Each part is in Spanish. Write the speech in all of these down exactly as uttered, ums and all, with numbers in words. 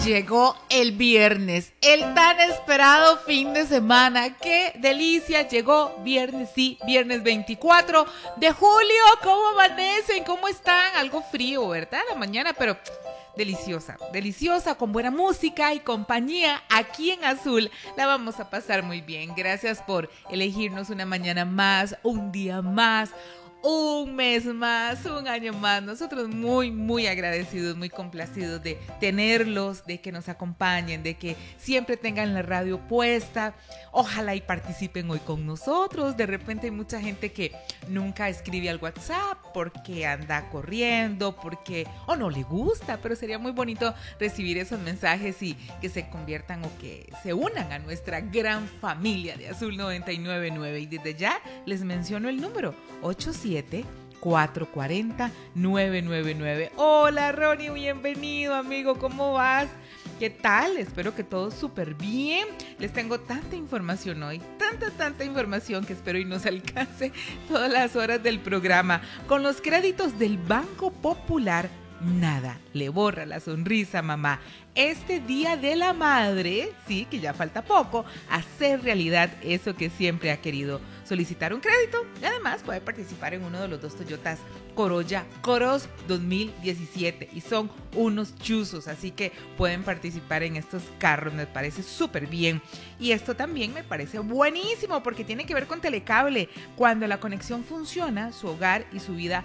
Llegó el viernes, el tan esperado fin de semana. ¡Qué delicia! Llegó viernes, sí, viernes veinticuatro de julio. ¿Cómo amanecen? ¿Cómo están? Algo frío, ¿verdad? La mañana, pero deliciosa, deliciosa, con buena música y compañía. Aquí en Azul la vamos a pasar muy bien. Gracias por elegirnos una mañana más, un día más, un mes más, un año más. Nosotros muy, muy agradecidos, muy complacidos de tenerlos, de que nos acompañen, de que siempre tengan la radio puesta. Ojalá y participen hoy con nosotros. De repente hay mucha gente que nunca escribe al WhatsApp porque anda corriendo, porque o no le gusta, pero sería muy bonito recibir esos mensajes y que se conviertan o que se unan a nuestra gran familia de Azul noventa y nueve punto nueve. Y desde ya les menciono el número ocho siete cuatro cuatro cero nueve nueve nueve. Hola Ronnie, bienvenido amigo, ¿cómo vas? ¿Qué tal? Espero que todo súper bien. Les tengo tanta información hoy, tanta, tanta información que espero y nos alcance todas las horas del programa. Con los créditos del Banco Popular, nada le borra la sonrisa, mamá. Este Día de la Madre, sí, que ya falta poco, hacer realidad eso que siempre ha querido. Solicitar un crédito y además puede participar en uno de los dos Toyotas Corolla Cross dos mil diecisiete y son unos chuzos, así que pueden participar en estos carros, me parece súper bien. Y esto también me parece buenísimo porque tiene que ver con Telecable. Cuando la conexión funciona, su hogar y su vida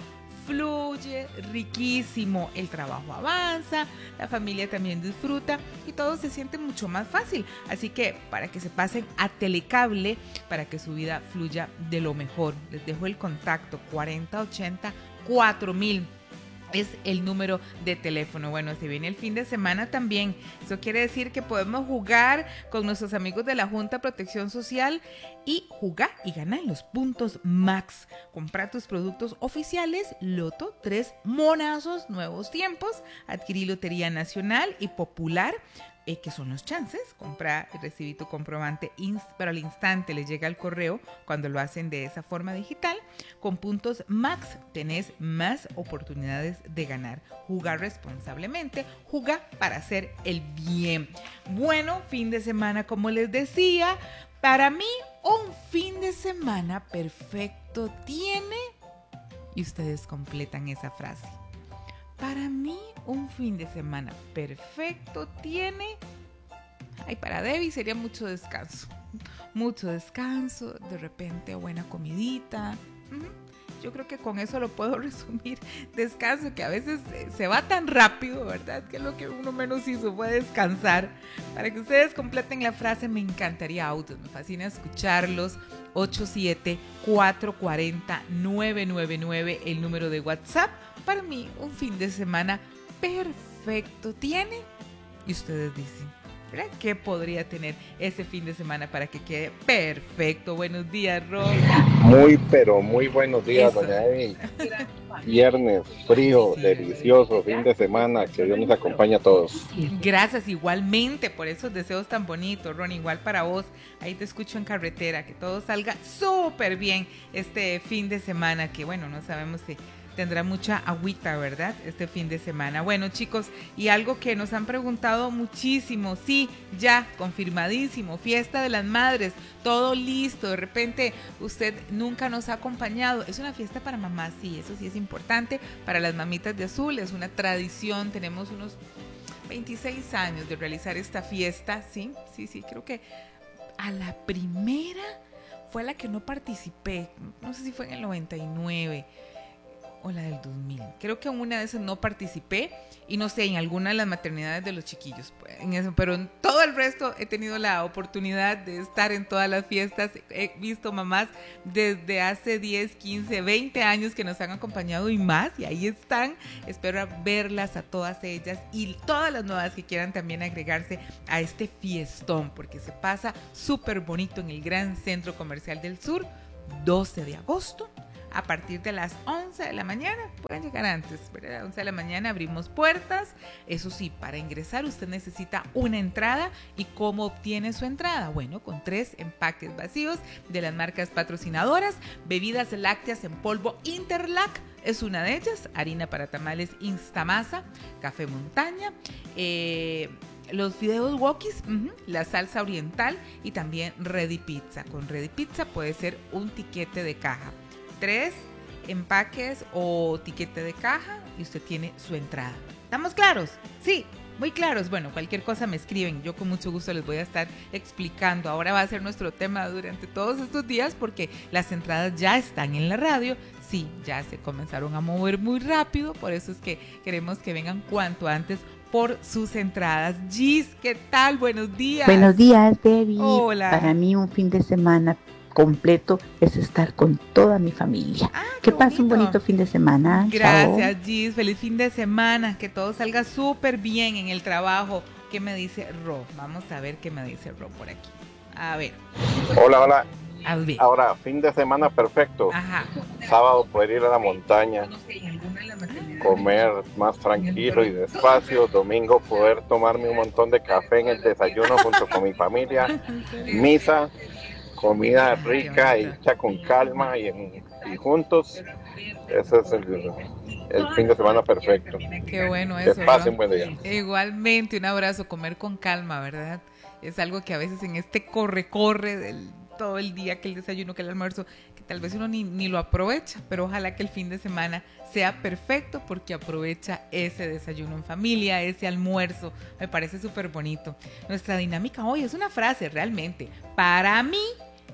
fluye riquísimo, el trabajo avanza, la familia también disfruta y todo se siente mucho más fácil. Así que para que se pasen a Telecable, para que su vida fluya de lo mejor, les dejo el contacto cuarenta ochenta cuatro mil. Es el número de teléfono. Bueno, se viene el fin de semana también. Eso quiere decir que podemos jugar con nuestros amigos de la Junta de Protección Social y jugar y ganar los puntos Max. Comprar tus productos oficiales, Loto, tres monazos, nuevos tiempos, adquirir Lotería Nacional y Popular, Eh, que son los chances, compra y recibir tu comprobante, inst- pero al instante les llega el correo cuando lo hacen de esa forma digital. Con puntos Max tenés más oportunidades de ganar. Jugar responsablemente, jugar para hacer el bien. Bueno, fin de semana, como les decía, para mí un fin de semana perfecto tiene, y ustedes completan esa frase. Para mí, un fin de semana perfecto tiene... Ay, para Debbie sería mucho descanso. Mucho descanso, de repente buena comidita. Yo creo que con eso lo puedo resumir. Descanso, que a veces se va tan rápido, ¿verdad? Que lo que uno menos hizo fue descansar. Para que ustedes completen la frase, me encantaría audios, me fascina escucharlos. ocho siete cuatro cuatro cero nueve nueve nueve, el número de WhatsApp. Para mí, un fin de semana perfecto tiene. Y ustedes dicen, ¿verdad? ¿Qué podría tener ese fin de semana para que quede perfecto? Buenos días, Ron. Muy, pero muy buenos días, Eso. doña Evi. Viernes, frío, Sí. delicioso, fin de semana, que Dios nos acompañe a todos. Gracias igualmente por esos deseos tan bonitos, Ron, igual para vos. Ahí te escucho en carretera, que todo salga súper bien este fin de semana, que bueno, no sabemos si tendrá mucha agüita, ¿verdad? Este fin de semana. Bueno, chicos, y algo que nos han preguntado muchísimo, sí, ya, confirmadísimo, Fiesta de las Madres, todo listo, de repente usted nunca nos ha acompañado, es una fiesta para mamás, sí, eso sí es importante, para las mamitas de Azul, es una tradición, tenemos unos veintiséis años de realizar esta fiesta, sí, sí, sí, creo que a la primera fue a la que no participé, no sé si fue en el noventa y nueve, o la del dos mil. Creo que en una de esas no participé y no sé, en alguna de las maternidades de los chiquillos, pues, en eso, pero en todo el resto he tenido la oportunidad de estar en todas las fiestas. He visto mamás desde hace diez, quince, veinte años que nos han acompañado y más, y ahí están. Espero verlas a todas ellas y todas las nuevas que quieran también agregarse a este fiestón, porque se pasa súper bonito en el Gran Centro Comercial del Sur, doce de agosto. A partir de las once de la mañana, pueden llegar antes, ¿verdad? A las once de la mañana abrimos puertas. Eso sí, para ingresar usted necesita una entrada. ¿Y cómo obtiene su entrada? Bueno, con tres empaques vacíos de las marcas patrocinadoras. Bebidas lácteas en polvo Interlac es una de ellas. Harina para tamales Instamasa, Café Montaña, eh, los fideos wokis, uh-huh, la salsa oriental y también Ready Pizza. Con Ready Pizza puede ser un tiquete de caja. Tres empaques o tiquete de caja y usted tiene su entrada. ¿Estamos claros? Sí. Muy claros. Bueno, cualquier cosa me escriben. Yo con mucho gusto les voy a estar explicando. Ahora va a ser nuestro tema durante todos estos días porque las entradas ya están en la radio. Sí, ya se comenzaron a mover muy rápido. Por eso es que queremos que vengan cuanto antes por sus entradas. Gis, ¿qué tal? Buenos días. Buenos días, Debbie. Hola. Para mí un fin de semana completo es estar con toda mi familia. Ah, que pase un bonito fin de semana. Gracias, Chao. Gis. Feliz fin de semana. Que todo salga súper bien en el trabajo. ¿Qué me dice Ro? Vamos a ver qué me dice Ro por aquí. A ver. Hola, hola. A ver. Ahora, fin de semana perfecto. Ajá. Sábado poder ir a la montaña, comer más tranquilo y despacio. Domingo poder tomarme un montón de café en el desayuno junto con mi familia. Misa, comida rica y hecha con calma y, en, y juntos. Ese es el, el fin de semana perfecto. Qué bueno eso. Que pasen buen día. Igualmente, un abrazo, comer con calma, ¿verdad? Es algo que a veces en este corre-corre del todo el día, que el desayuno, que el almuerzo, que tal vez uno ni, ni lo aprovecha, pero ojalá que el fin de semana sea perfecto porque aprovecha ese desayuno en familia, ese almuerzo, me parece súper bonito. Nuestra dinámica hoy es una frase realmente, para mí,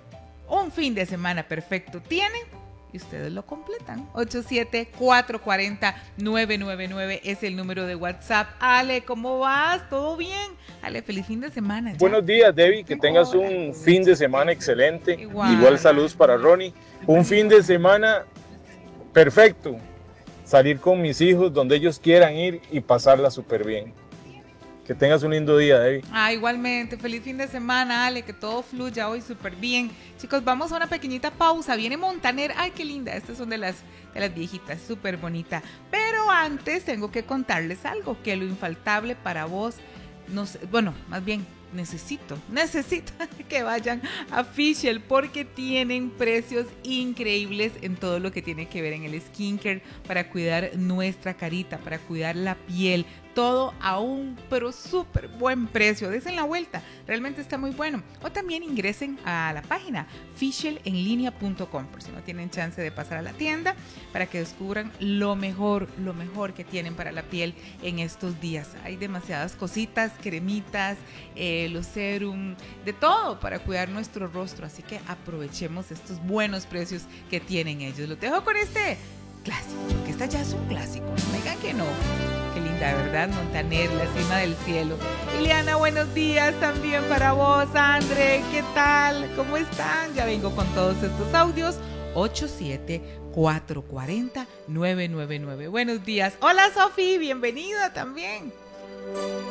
un fin de semana perfecto tiene, y ustedes lo completan. ocho siete cuatro cuatro cero nueve nueve nueve es el número de WhatsApp. Ale, ¿cómo vas? ¿Todo bien? Ale, feliz fin de semana. ¿Ya? Buenos días, Debbie, que tengas un fin de semana excelente. Igual, Igual saludos para Ronnie. Un fin de semana perfecto. Salir con mis hijos donde ellos quieran ir y pasarla súper bien. Que tengas un lindo día, Debbie. Ah, igualmente. Feliz fin de semana, Ale, que todo fluya hoy súper bien. Chicos, vamos a una pequeñita pausa. Viene Montaner. Ay, qué linda. Estas son de las, de las viejitas, súper bonita. Pero antes tengo que contarles algo, que lo infaltable para vos, no sé, bueno, más bien necesito, necesito que vayan a Fischl porque tienen precios increíbles en todo lo que tiene que ver en el skincare para cuidar nuestra carita, para cuidar la piel. Todo a un pero súper buen precio. Desen la vuelta, realmente está muy bueno. O también ingresen a la página fischl en línea punto com por si no tienen chance de pasar a la tienda, para que descubran lo mejor, lo mejor que tienen para la piel en estos días. Hay demasiadas cositas, cremitas, eh, los serum, de todo para cuidar nuestro rostro. Así que aprovechemos estos buenos precios que tienen ellos. Los dejo con este clásico, que esta ya es un clásico. No me digan que no. Qué linda, ¿verdad? Montaner, la cima del cielo. Ileana, buenos días también para vos. André, ¿qué tal? ¿Cómo están? Ya vengo con todos estos audios. ocho siete cuatro cuatro cero nueve nueve nueve. Buenos días. Hola, Sofi, bienvenida también.